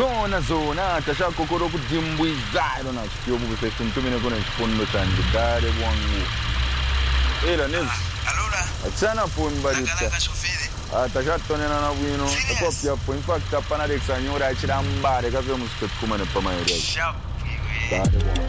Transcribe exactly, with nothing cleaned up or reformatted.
zona zona tashakokoro kudimbwizaro na chikyo bubese kuntumine kone chipondo chanje dare bwangu ela nezi allora atsana phone barita atashatonena na bwino kopya po in fact apana Alex anyora achirambare kave musipet kumane pamaere Ciao. dare bwangu